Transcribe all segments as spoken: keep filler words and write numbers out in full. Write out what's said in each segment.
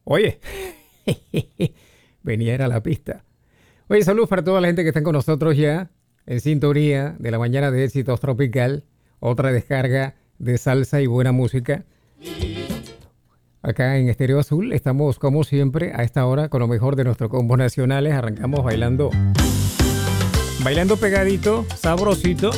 Oye, venía a ir a la pista. Oye, saludos para toda la gente que está con nosotros ya en sintonía de la mañana de Éxitos Tropical. Otra descarga de salsa y buena música. Acá en Estéreo Azul estamos como siempre a esta hora con lo mejor de nuestros combos nacionales. Arrancamos bailando. Bailando pegadito, sabrosito.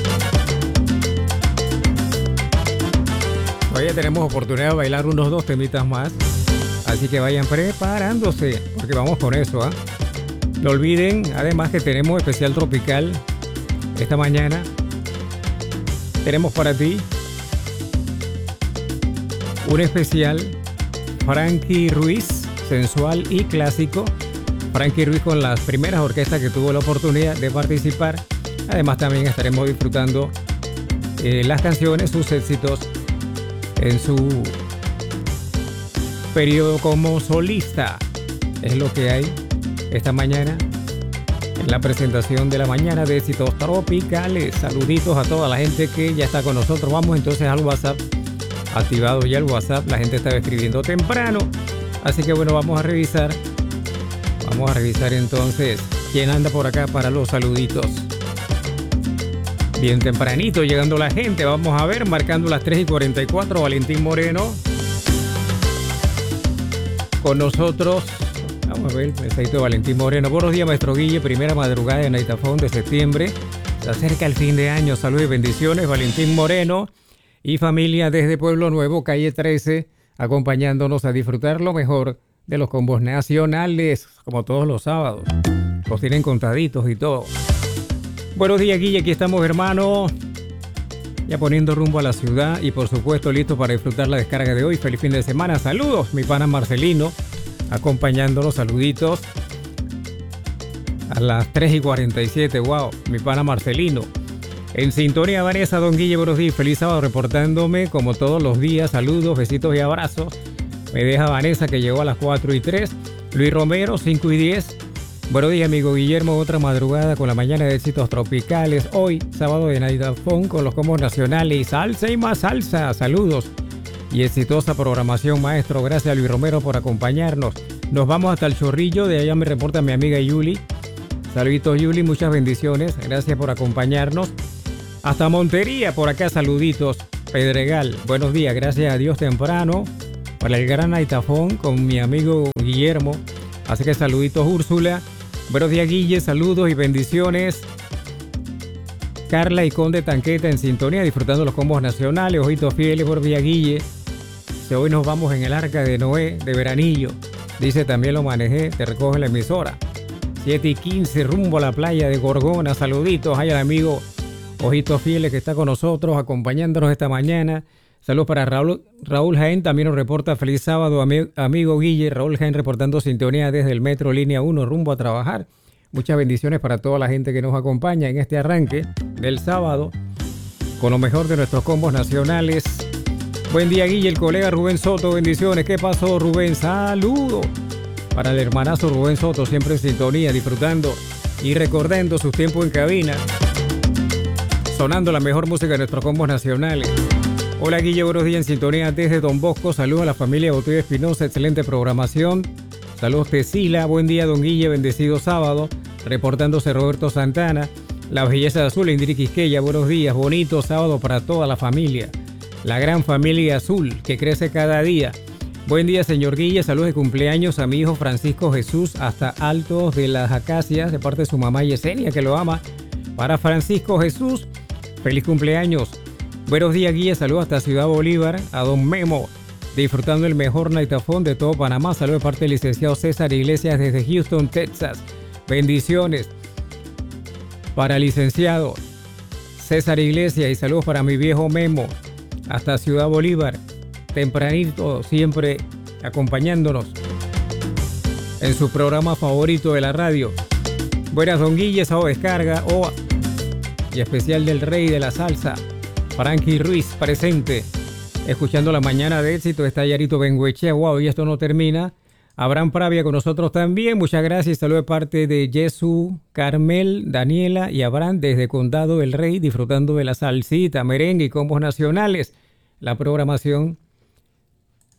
Hoy tenemos oportunidad de bailar unos dos temitas más. Así que vayan preparándose, porque vamos con eso, ¿ah? ¿eh? No olviden, además, que tenemos especial tropical esta mañana. Tenemos para ti un especial Frankie Ruiz, sensual y clásico. Frankie Ruiz con las primeras orquestas que tuvo la oportunidad de participar. Además, también estaremos disfrutando eh, las canciones, sus éxitos en su periodo como solista. Es lo que hay esta mañana en la presentación de la mañana de Éxitos Tropicales. Saluditos a toda la gente que ya está con nosotros. Vamos entonces al WhatsApp. Activado ya el WhatsApp. La gente estaba escribiendo temprano. Así que bueno, vamos a revisar. Vamos a revisar entonces quién anda por acá para los saluditos. Bien tempranito llegando la gente. Vamos a ver, marcando las tres y cuarenta y cuatro. Valentín Moreno con nosotros. Vamos a ver el mensajito de Valentín Moreno. Buenos días, maestro Guille. Primera madrugada de Naitafón de septiembre. Se acerca el fin de año. Salud y bendiciones. Valentín Moreno y familia desde Pueblo Nuevo, calle trece, acompañándonos a disfrutar lo mejor de los combos nacionales, como todos los sábados. Los tienen contaditos y todo. Buenos días, Guille. Aquí estamos, hermano. Ya poniendo rumbo a la ciudad y por supuesto listo para disfrutar la descarga de hoy. Feliz fin de semana. Saludos, mi pana Marcelino, acompañándonos. Saluditos a las tres y cuarenta y siete. Wow, mi pana Marcelino. En sintonía, Vanessa, don Guille, buenos días. Feliz sábado, reportándome como todos los días. Saludos, besitos y abrazos. Me deja Vanessa, que llegó a las cuatro y tres. Luis Romero, cinco y diez. Buenos días, amigo Guillermo. Otra madrugada con la mañana de Éxitos Tropicales. Hoy, sábado de Naitafón, con los combos nacionales. Salsa y más salsa. Saludos y exitosa programación, maestro. Gracias a Luis Romero por acompañarnos. Nos vamos hasta el Chorrillo. De allá me reporta mi amiga Yuli. Saluditos, Yuli. Muchas bendiciones. Gracias por acompañarnos. Hasta Montería, por acá, saluditos. Pedregal, buenos días. Gracias a Dios temprano para el gran Naitafón con mi amigo Guillermo. Así que saluditos, Úrsula. Buenos días, Guille, saludos y bendiciones. Carla y Conde Tanqueta en sintonía, disfrutando los combos nacionales. Ojitos fieles, buenos días, Guille. Si hoy nos vamos en el Arca de Noé de veranillo. Dice, también lo manejé, te recoge la emisora. siete y quince, rumbo a la playa de Gorgona. Saluditos al amigo Ojitos fieles que está con nosotros, acompañándonos esta mañana. Saludos para Raúl, Raúl Jaén, también nos reporta feliz sábado, ami- amigo Guille. Raúl Jaén reportando sintonía desde el Metro Línea uno, rumbo a trabajar. Muchas bendiciones para toda la gente que nos acompaña en este arranque del sábado con lo mejor de nuestros combos nacionales. Buen día, Guille, el colega Rubén Soto, bendiciones. ¿Qué pasó, Rubén? Saludo para el hermanazo Rubén Soto, siempre en sintonía, disfrutando y recordando sus tiempos en cabina, sonando la mejor música de nuestros combos nacionales. Hola, Guille, buenos días en sintonía desde Don Bosco. Saludos a la familia Botello Espinosa, excelente programación. Saludos, Tesila. Buen día, don Guille, bendecido sábado. Reportándose Roberto Santana. La belleza azul, Indri Quisqueya, buenos días. Bonito sábado para toda la familia. La gran familia azul que crece cada día. Buen día, señor Guille. Saludos de cumpleaños a mi hijo Francisco Jesús hasta Altos de las Acacias, de parte de su mamá Yesenia, que lo ama. Para Francisco Jesús, feliz cumpleaños. Buenos días, Guille. Saludos hasta Ciudad Bolívar, a don Memo, disfrutando el mejor Naitafón de todo Panamá. Saludos de parte del licenciado César Iglesias desde Houston, Texas. Bendiciones para el licenciado César Iglesias y saludos para mi viejo Memo hasta Ciudad Bolívar. Tempranito, siempre acompañándonos en su programa favorito de la radio. Buenas, don Guille, sábado descarga, O A y especial del rey de la salsa, Frankie Ruiz, presente, escuchando la mañana de éxito. Está Yarito Benguechea. Wow, y esto no termina. Abraham Pravia con nosotros también. Muchas gracias. Saludos de parte de Jesús, Carmel, Daniela y Abraham desde Condado del Rey, disfrutando de la salsita, merengue y combos nacionales. La programación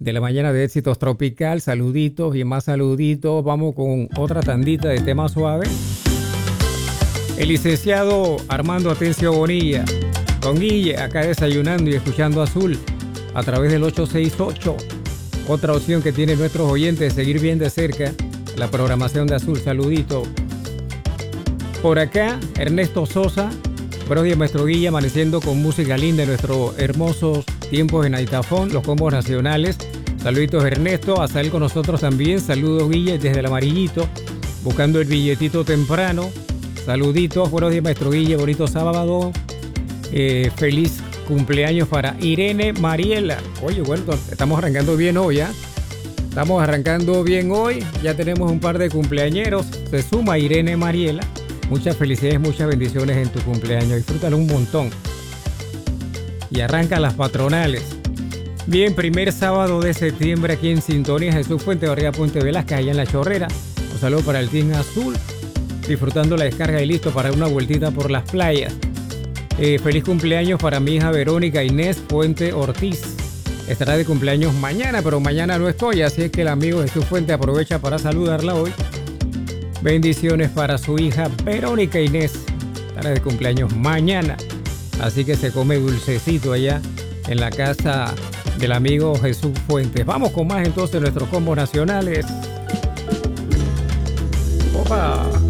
de la mañana de Éxitos Tropical. Saluditos y más saluditos. Vamos con otra tandita de tema suave. El licenciado Armando Atencio Bonilla, con Guille, acá desayunando y escuchando Azul a través del ocho seis ocho. Otra opción que tienen nuestros oyentes, seguir bien de cerca la programación de Azul. Saludito. Por acá, Ernesto Sosa. Buenos días, maestro Guille, amaneciendo con música linda en nuestros hermosos tiempos en Aitafón, los combos nacionales. Saluditos, Ernesto. Hasta él con nosotros también. Saludos, Guille, desde el Amarillito, buscando el billetito temprano. Saluditos. Buenos días, maestro Guille. Bonito sábado. Eh, feliz cumpleaños para Irene Mariela. Oye, bueno, estamos arrancando bien hoy, ¿ya? ¿eh? Estamos arrancando bien hoy. Ya tenemos un par de cumpleañeros. Se suma Irene Mariela. Muchas felicidades, muchas bendiciones en tu cumpleaños. Disfrútalo un montón. Y arranca las patronales. Bien, primer sábado de septiembre aquí en Sintonía. Jesús Fuente, Barriga Puente Velázquez, allá en La Chorrera. Un saludo para el Team Azul. Disfrutando la descarga y listo para una vueltita por las playas. Eh, feliz cumpleaños para mi hija Verónica Inés Fuente Ortiz. Estará de cumpleaños mañana, pero mañana no estoy, así es que el amigo Jesús Fuente aprovecha para saludarla hoy. Bendiciones para su hija Verónica Inés. Estará de cumpleaños mañana, así que se come dulcecito allá en la casa del amigo Jesús Fuentes. Vamos con más entonces nuestros combos nacionales. ¡Opa!